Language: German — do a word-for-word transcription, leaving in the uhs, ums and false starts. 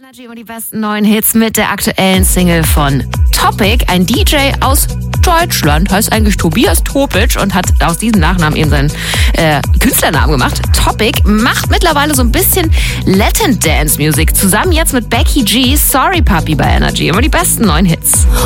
Energy immer die besten neuen Hits mit der aktuellen Single von Topic. Ein D J aus Deutschland, heißt eigentlich Tobias Topic und hat aus diesem Nachnamen eben seinen äh, Künstlernamen gemacht. Topic macht mittlerweile so ein bisschen Latin Dance Music. Zusammen jetzt mit Becky G. Sorry Puppy bei Energy. Immer die besten neuen Hits.